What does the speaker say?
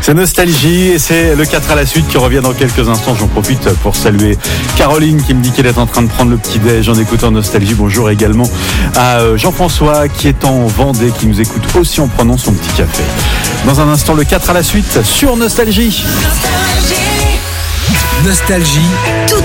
C'est Nostalgie et c'est le 4 à la suite qui revient dans quelques instants. J'en profite pour saluer Caroline qui me dit qu'elle est en train de prendre le petit-déj en écoutant Nostalgie. Bonjour également à Jean-François qui est en Vendée, qui nous écoute aussi en prenant son petit café. Dans un instant, le 4 à la suite sur Nostalgie. Nostalgie.